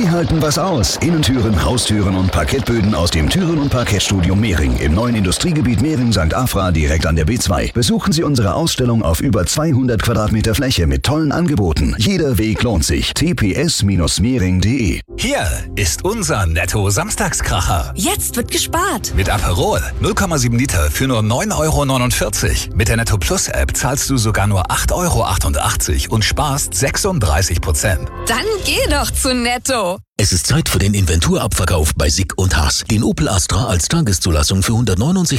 Die halten was aus. Innentüren, Haustüren und Parkettböden aus dem Türen- und Parkettstudio Mehring im neuen Industriegebiet Mehring-St. Afra direkt an der B2. Besuchen Sie unsere Ausstellung auf über 200 Quadratmeter Fläche mit tollen Angeboten. Jeder Weg lohnt sich. tps-mehring.de. Hier ist unser Netto-Samstagskracher. Jetzt wird gespart. Mit Aperol 0,7 Liter für nur 9,49 €. Mit der Netto Plus App zahlst du sogar nur 8,88 € und sparst 36%. Dann geh doch zu Netto. Es ist Zeit für den Inventurabverkauf bei Sick und Haas. Den Opel Astra als Tageszulassung für 169